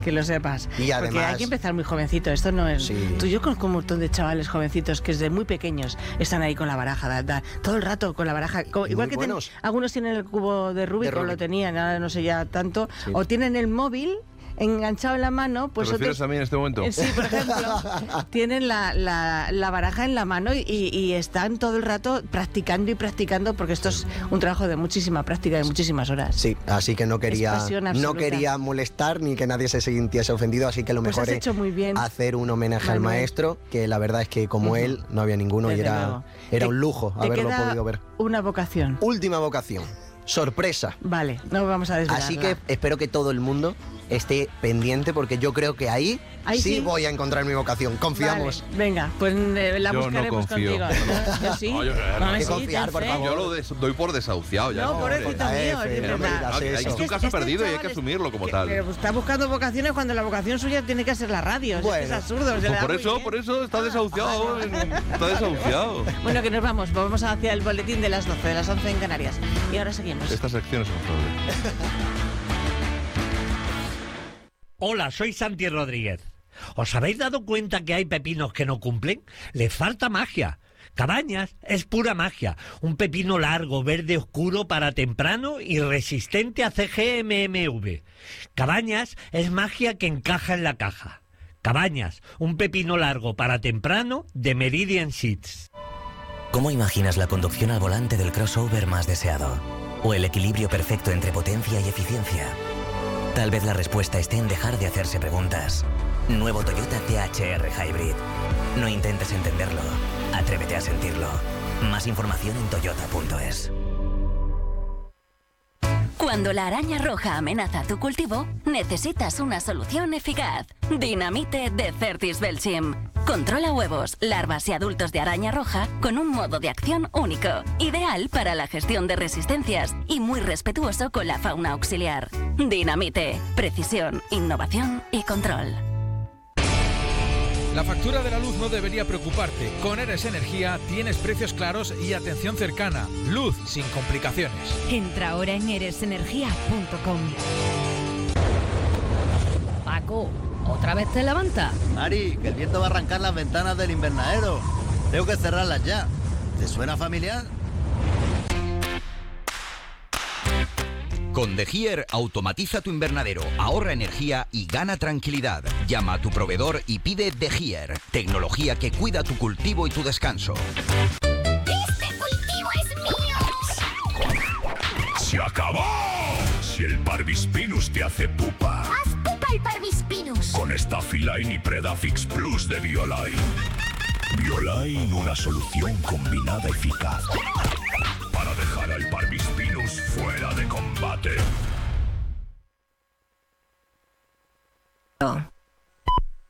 Que lo sepas. Y además, porque hay que empezar muy jovencito. Esto no es... Sí. Yo conozco un montón de chavales jovencitos que desde muy pequeños están ahí con la baraja, todo el rato con la baraja. Igual que algunos tienen el cubo de Rubik, o lo tenían, ahora no sé ya tanto, o tienen el móvil enganchado en la mano, pues ¿Te refieres a mí en este momento? Sí, por ejemplo, tienen la baraja en la mano y están todo el rato practicando y practicando, porque esto es un trabajo de muchísima práctica, de muchísimas horas. Sí, así que no quería molestar ni que nadie se sintiese ofendido, así que lo mejor es hacer un homenaje al maestro, que la verdad es que como él no había ninguno. Desde y era un lujo haberlo podido ver. Una vocación. Última vocación. Sorpresa. Vale, no vamos a desvelarla. Así que espero que todo el mundo esté pendiente, porque yo creo que ahí sí voy a encontrar mi vocación. Confiamos. Vale, venga, pues la buscaremos contigo. Yo sí. Hay que confiar, por favor. Yo lo doy por desahuciado ya. No, pobrecito mío, es verdad. Es un caso perdido y hay que asumirlo como tal. Pero está buscando vocaciones cuando la vocación suya tiene que ser la radio. Bueno, es absurdo. Por eso está desahuciado. Está desahuciado. Bueno, que nos vamos hacia el boletín de las 12, de las 11 en Canarias. Y ahora seguimos. Esta sección es un problema. Hola, soy Santi Rodríguez. ¿Os habéis dado cuenta que hay pepinos que no cumplen? Les falta magia. Cabañas es pura magia. Un pepino largo, verde oscuro para temprano y resistente a CGMMV. Cabañas es magia que encaja en la caja. Cabañas, un pepino largo para temprano de Meridian Seeds. ¿Cómo imaginas la conducción al volante del crossover más deseado? ¿O el equilibrio perfecto entre potencia y eficiencia? Tal vez la respuesta esté en dejar de hacerse preguntas. Nuevo Toyota CHR Hybrid. No intentes entenderlo, atrévete a sentirlo. Más información en toyota.es. Cuando la araña roja amenaza tu cultivo, necesitas una solución eficaz. Dinamite de Certis Belchim. Controla huevos, larvas y adultos de araña roja con un modo de acción único, ideal para la gestión de resistencias y muy respetuoso con la fauna auxiliar. Dinamite, precisión, innovación y control. La factura de la luz no debería preocuparte. Con Eres Energía tienes precios claros y atención cercana. Luz sin complicaciones. Entra ahora en eresenergia.com. Paco, ¿otra vez te levantas? Mari, que el viento va a arrancar las ventanas del invernadero. Tengo que cerrarlas ya. ¿Te suena familiar? Con The Gier automatiza tu invernadero, ahorra energía y gana tranquilidad. Llama a tu proveedor y pide The Gier, tecnología que cuida tu cultivo y tu descanso. ¡Este cultivo es mío! ¡Se acabó! Si el Parvispinus te hace pupa, ¡haz pupa el Parvispinus! Con Staphyline y Predafix Plus de Bioline. Bioline, una solución combinada eficaz para dejar al Parvispinus fuera de combate.